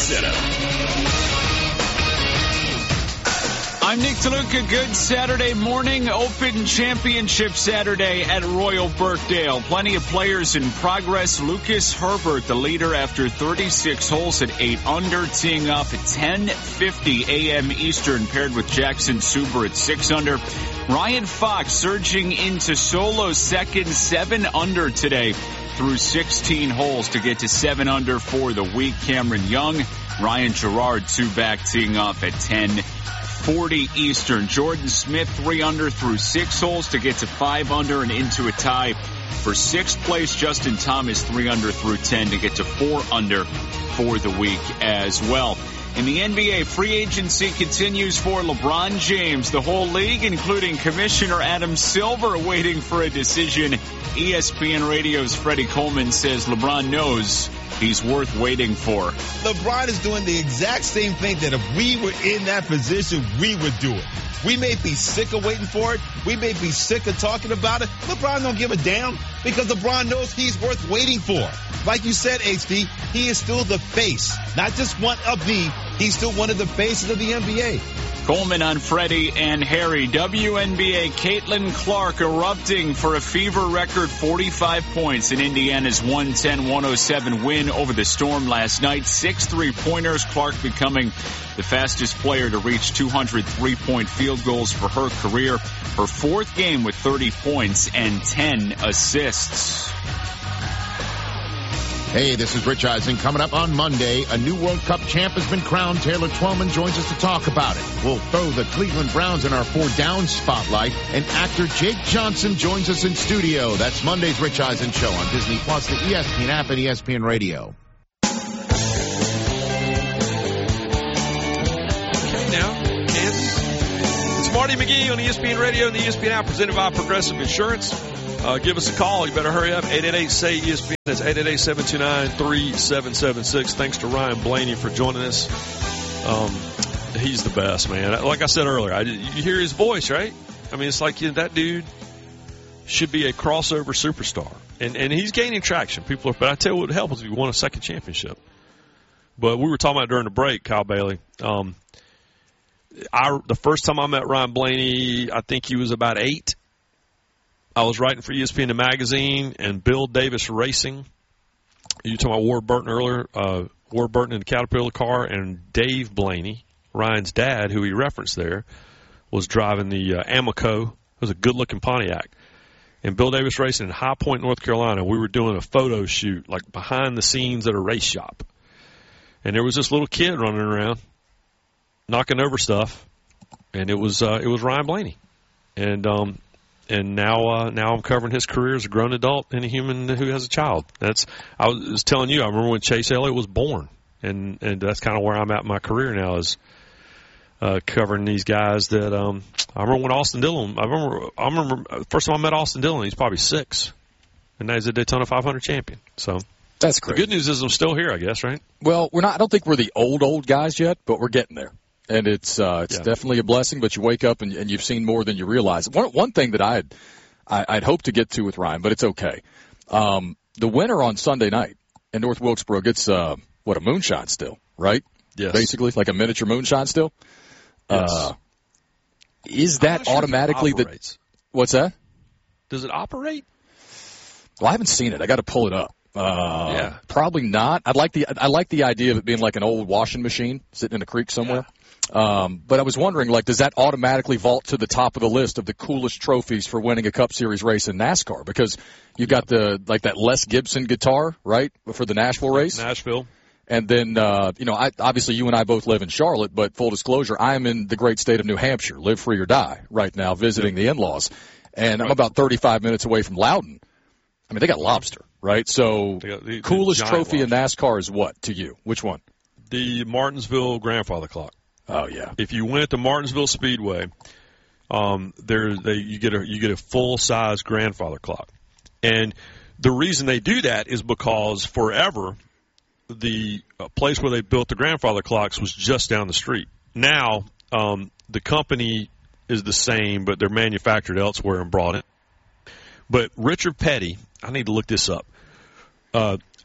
Setup. I'm Nick DeLuca. Good Saturday morning. Open Championship Saturday at Royal Birkdale. Plenty of players in progress. Lucas Herbert, the leader after 36 holes at 8 under, teeing off at 10:50 a.m. Eastern, paired with Jackson Suber at 6 under. Ryan Fox surging into solo second, 7 under today through 16 holes to get to 7 under for the week. Cameron Young, Ryan Gerard, 2 back, teeing off at 10:40 Eastern. Jordan Smith, 3 under through 6 holes to get to 5 under and into a tie for 6th place. Justin Thomas, 3 under through 10 to get to 4 under for the week as well. In the NBA, free agency continues for LeBron James. The whole league, including Commissioner Adam Silver, waiting for a decision. ESPN Radio's Freddie Coleman says LeBron knows he's worth waiting for. LeBron is doing the exact same thing that if we were in that position, we would do it. We may be sick of waiting for it. We may be sick of talking about it. LeBron don't give a damn because LeBron knows he's worth waiting for. Like you said, HD, he is still the face. Not just one of he's still one of the faces of the NBA. Coleman on Freddie and Harry. WNBA, Caitlin Clark erupting for a fever record 45 points in Indiana's 110-107 win over the Storm last night. 6 3-pointers. Clark becoming the fastest player to reach 200 3-point field goals for her career. Her 4th game with 30 points and 10 assists. Hey, this is Rich Eisen. Coming up on Monday, a new World Cup champ has been crowned. Taylor Twellman joins us to talk about it. We'll throw the Cleveland Browns in our 4 down spotlight. And actor Jake Johnson joins us in studio. That's Monday's Rich Eisen Show on Disney Plus, the ESPN app, and ESPN Radio. Okay, now, Kansas. It's Marty McGee on ESPN Radio and the ESPN app, presented by Progressive Insurance. Give us a call. You better hurry up. 888-SAY-ESPN. That's 888-729-3776. Thanks to Ryan Blaney for joining us. He's the best, man. Like I said earlier, you hear his voice, right? I mean, it's like that dude should be a crossover superstar. And he's gaining traction. But I tell you what would help is if he won a second championship. But we were talking about during the break, Kyle Bailey. The first time I met Ryan Blaney, I think he was about 8. I was writing for ESPN the magazine and Bill Davis Racing. You were talking about Ward Burton earlier. Ward Burton in the Caterpillar car, and Dave Blaney, Ryan's dad, who he referenced there, was driving the Amoco. It was a good-looking Pontiac. And Bill Davis Racing in High Point, North Carolina, we were doing a photo shoot, like behind the scenes at a race shop. And there was this little kid running around, knocking over stuff, and it was Ryan Blaney. And now I'm covering his career as a grown adult and a human who has a child. I was telling you, I remember when Chase Elliott was born, and that's kind of where I'm at in my career now, is covering these guys that I remember when Austin Dillon. I remember first time I met Austin Dillon, he's probably 6, and now he's a Daytona 500 champion. So that's great. The good news is I'm still here, I guess, right? Well, we're not. I don't think we're the old guys yet, but we're getting there. And it's definitely a blessing, but you wake up and you've seen more than you realize. One thing that I'd hoped to get to with Ryan, but it's okay. The winner on Sunday night in North Wilkesboro gets, a moonshine still, right? Yes. Basically, like a miniature moonshine still. Yes. Is that automatically the? What's that? Does it operate? Well, I haven't seen it. I got to pull it up. Yeah. Probably not. I like the idea of it being like an old washing machine sitting in a creek somewhere. Yeah. But I was wondering, does that automatically vault to the top of the list of the coolest trophies for winning a Cup Series race in NASCAR? Because you got that Les Gibson guitar, right, for the Nashville race? Nashville. And then, obviously you and I both live in Charlotte, but full disclosure, I am in the great state of New Hampshire, live free or die right now, visiting the in-laws. And I'm about 35 minutes away from Loudon. I mean, they got lobster, right? So the coolest trophy in NASCAR is what to you? Which one? The Martinsville grandfather clock. Oh yeah. If you went to Martinsville Speedway, you get a full size grandfather clock, and the reason they do that is because forever the place where they built the grandfather clocks was just down the street. Now the company is the same, but they're manufactured elsewhere and brought in. But Richard Petty, I need to look this up.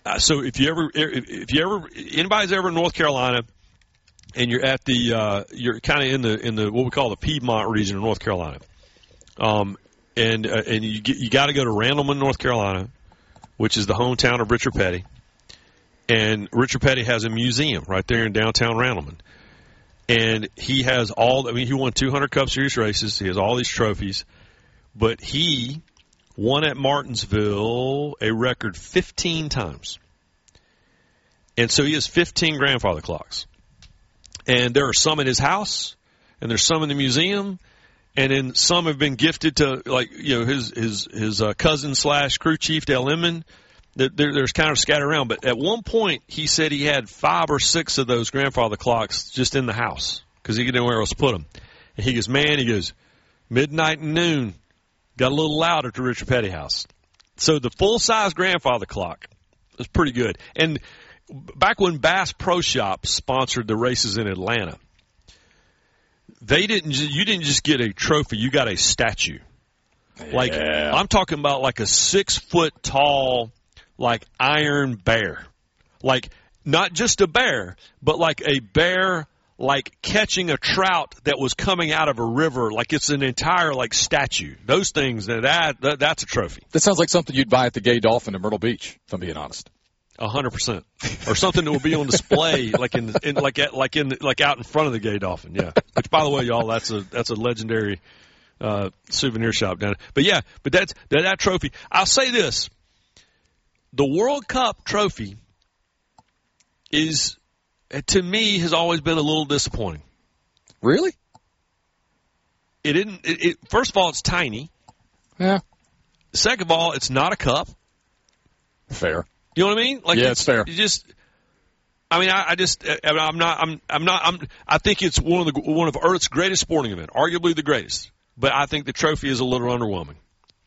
So if anybody's ever in North Carolina, and you're at you're kind of in the what we call the Piedmont region of North Carolina, and you got to go to Randleman, North Carolina, which is the hometown of Richard Petty, and Richard Petty has a museum right there in downtown Randleman, and he has he won 200 Cup Series races, he has all these trophies, but he won at Martinsville a record 15 times, and so he has 15 grandfather clocks. And there are some in his house, and there's some in the museum, and then some have been gifted to, his cousin / crew chief, Dale Inman. There's kind of scattered around. But at one point, he said he had 5 or 6 of those grandfather clocks just in the house because he didn't know where else to put them. And he goes, midnight and noon, got a little louder to Richard Petty House. So the full-size grandfather clock is pretty good. And back when Bass Pro Shops sponsored the races in Atlanta, you didn't just get a trophy, you got a statue. Like, I'm talking about like a 6-foot tall, like iron bear. Like, not just a bear, but like a bear, like catching a trout that was coming out of a river. Like it's an entire like statue. Those things, that's a trophy. That sounds like something you'd buy at the Gay Dolphin in Myrtle Beach, if I'm being honest. 100%, or something that will be on display, like out in front of the Gay Dolphin. Yeah, which by the way, y'all, that's a legendary souvenir shop down there. But that trophy. I'll say this: the World Cup trophy to me has always been a little disappointing. Really? It didn't. First of all, it's tiny. Yeah. Second of all, it's not a cup. Fair. You know what I mean? Like, yeah, it's fair. I think it's one of Earth's greatest sporting events, arguably the greatest. But I think the trophy is a little underwhelming.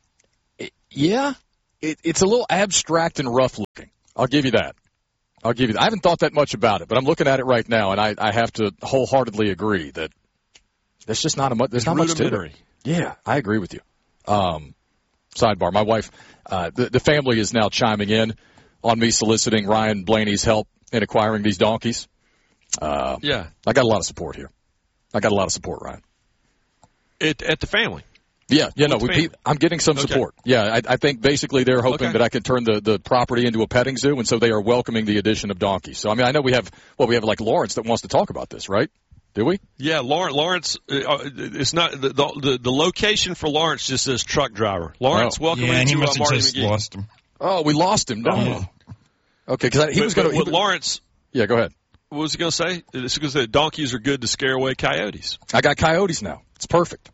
It's a little abstract and rough looking. I'll give you that. I haven't thought that much about it, but I'm looking at it right now, and I have to wholeheartedly agree that there's just not much. There's not much to it. Yeah, I agree with you. Sidebar: my wife, the family is now chiming in on me soliciting Ryan Blaney's help in acquiring these donkeys. I got a lot of support here. Ryan. At the family. I'm getting some support. Yeah, I think basically they're hoping that I can turn the property into a petting zoo, and so they are welcoming the addition of donkeys. So, I mean, I know we have like Lawrence that wants to talk about this, right? Do we? Yeah, Lawrence, it's not, the location for Lawrence just says truck driver. Lawrence, welcome to Marty McGee. Lost him. Oh, we lost him. No. Okay, because he was going to. Lawrence. Yeah, go ahead. What was he going to say? It's going to say donkeys are good to scare away coyotes. I got coyotes now. It's perfect.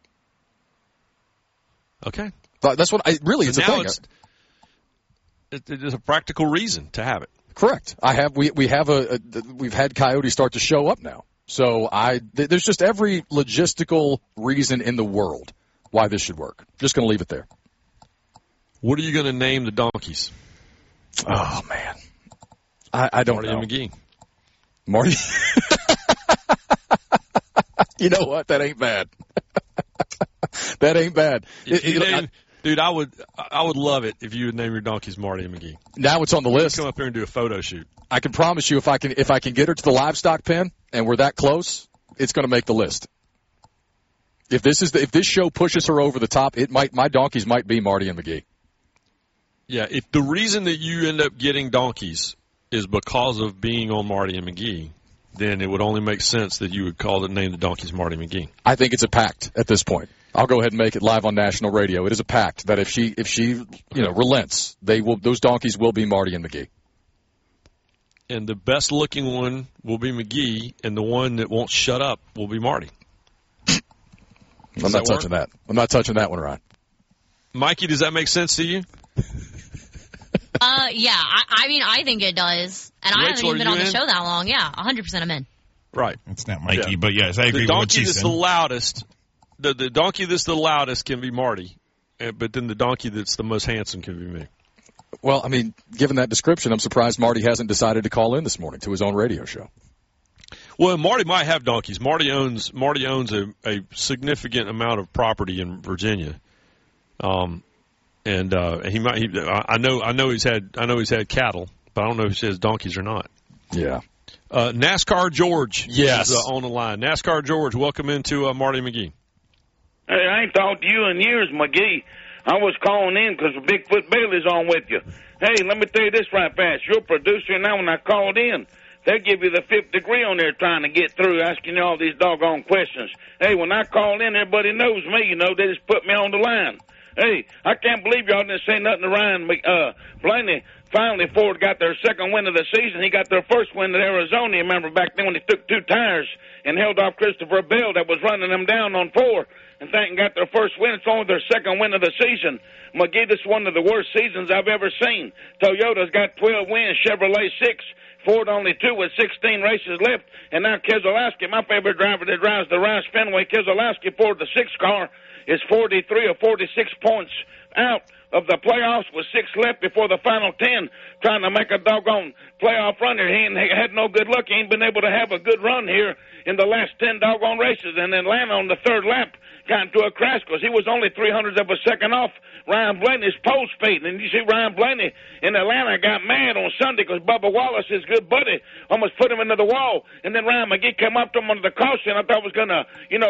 Okay. That's what it's a thing. There's a practical reason to have it. Correct. We've had coyotes start to show up now. So there's just every logistical reason in the world why this should work. Just going to leave it there. What are you going to name the donkeys? Oh, man. I don't know. Marty McGee. Marty. You know what? That ain't bad. That ain't bad. Dude, I would love it if you would name your donkeys Marty and McGee. Now it's on the list. Come up here and do a photo shoot. I can promise you, if I can get her to the livestock pen and we're that close, it's going to make the list. If this show pushes her over the top, my donkeys might be Marty and McGee. Yeah, if the reason that you end up getting donkeys is because of being on Marty and McGee, then it would only make sense that you would name the donkeys Marty McGee. I think it's a pact at this point. I'll go ahead and make it live on national radio. It is a pact that if she relents, those donkeys will be Marty and McGee. And the best looking one will be McGee, and the one that won't shut up will be Marty. I'm not touching that. I'm not touching that one, Ryan. Mikey, does that make sense to you? Yeah. I think it does. And Rachel, I haven't even been on the show that long. Yeah, 100% I'm in. Right. It's not Mikey, but yes, I agree with what she said. The donkey that's the loudest can be Marty, but then the donkey that's the most handsome can be me. Well, I mean, given that description, I'm surprised Marty hasn't decided to call in this morning to his own radio show. Well, Marty might have donkeys. Marty owns a significant amount of property in Virginia. And I know he's had cattle, but I don't know if he has donkeys or not. Yeah. NASCAR George yes. is on the line. NASCAR George, welcome into Marty McGee. Hey, I ain't talked to you in years, McGee. I was calling in because Bigfoot Bailey's on with you. Hey, let me tell you this right fast. You're a producer now. When I called in, they give you the fifth degree on there trying to get through, asking you all these doggone questions. Hey, when I call in, everybody knows me. They just put me on the line. Hey, I can't believe y'all didn't say nothing to Ryan Blaney. Finally, Ford got their second win of the season. He got their first win at Arizona. You remember back then when he took 2 tires and held off Christopher Bell that was running them down on 4. And thank got their first win. It's only their second win of the season. McGee, this is one of the worst seasons I've ever seen. Toyota's got 12 wins, Chevrolet 6, Ford only 2 with 16 races left. And now Keselowski, my favorite driver that drives the Roush Fenway, Keselowski Ford, the 6 car, is 43 or 46 points out of the playoffs with 6 left before the final 10, trying to make a doggone playoff run here. He had no good luck. He ain't been able to have a good run here in the last 10 doggone races. And Atlanta on the 3rd lap got into a crash because he was only 300th of a second off Ryan Blaney's pole speed. And you see Ryan Blaney in Atlanta got mad on Sunday because Bubba Wallace, his good buddy, almost put him into the wall. And then Ryan McGee came up to him under the caution. I thought was going to,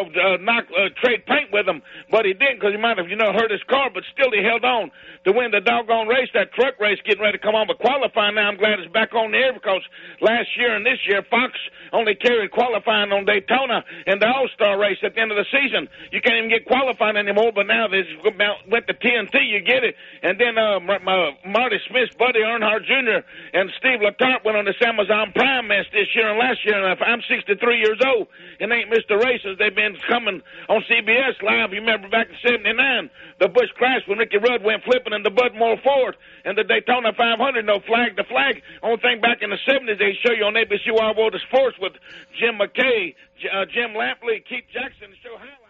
trade paint with him. But he didn't because he might have, hurt his car. But still he held on to win the doggone race. That truck race getting ready to come on. But qualifying now, I'm glad it's back on the air because last year and this year, Fox only carried qualifying on Daytona and the All-Star race at the end of the season. You can't even get qualifying anymore, but now they went to TNT, you get it. And then Marty Smith's buddy, Earnhardt Jr., and Steve Letarte went on this Amazon Prime mess this year and last year. And I'm 63 years old and ain't missed the races. They've been coming on CBS Live. You remember back in 79, the Busch Clash when Ricky Rudd went flipping in the Budmore Ford and the Daytona 500, no flag to flag. Only thing back in the 70s, they show you on ABC Wild World of Sports with Jim McKay, Jim Lampley, Keith Jackson to show highlights.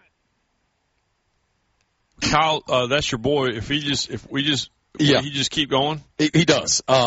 Kyle, that's your boy. If we just keep going, he does.